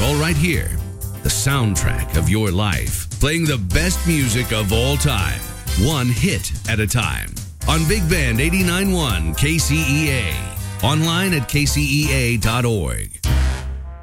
all right here. The soundtrack of your life, playing the best music of all time, one hit at a time. On Big Band 89.1 KCEA. Online at kcea.org.